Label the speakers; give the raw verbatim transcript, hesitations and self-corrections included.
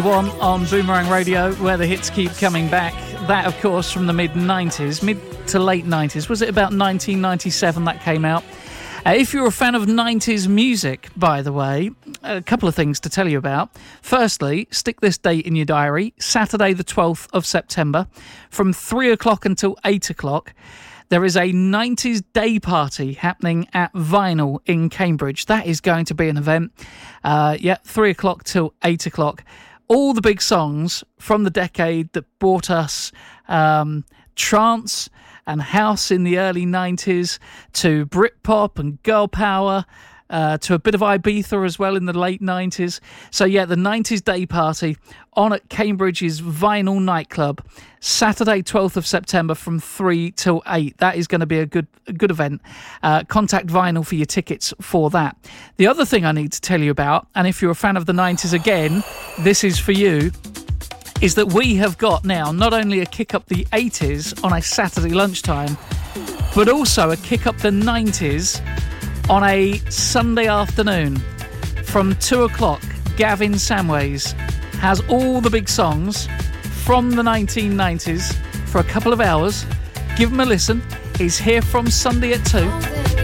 Speaker 1: One on Boomerang Radio, where the hits keep coming back. That, of course, from the mid nineties, mid to late nineties. Was it about nineteen ninety-seven that came out? Uh, if you're a fan of nineties music, by the way, a couple of things to tell you about. Firstly, stick this date in your diary, Saturday the twelfth of September, from three o'clock until eight o'clock. There is a nineties day party happening at Vinyl in Cambridge. That is going to be an event. Uh, yeah, three o'clock till eight o'clock. All the big songs from the decade that brought us um, trance and house in the early nineties, to Britpop and girl power, uh, to a bit of Ibiza as well in the late nineties. So yeah, the nineties day party on at Cambridge's Vinyl nightclub, Saturday twelfth of September from three till eight. That is going to be a good a good event. Uh, contact Vinyl for your tickets for that. The other thing I need to tell you about, and if you're a fan of the nineties again, this is for you, is that we have got now not only a Kick Up the eighties on a Saturday lunchtime, but also a Kick Up the nineties on a Sunday afternoon from two o'clock. Gavin Samways has all the big songs from the nineteen nineties for a couple of hours. Give him a listen. He's here from Sunday at two.